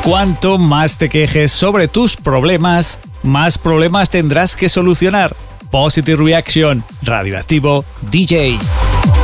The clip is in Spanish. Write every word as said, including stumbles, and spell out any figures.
cuanto más te quejes sobre tus problemas, más problemas tendrás que solucionar. Positive Reaction, Radioactivo D J.